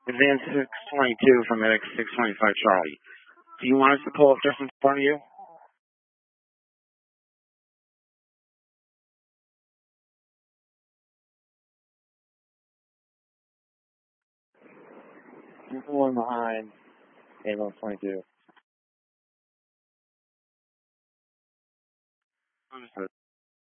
Advance 622 from medic 625 Charlie. Do you want us to pull up just in front of you? You're pulling behind ambulance 22. Understood.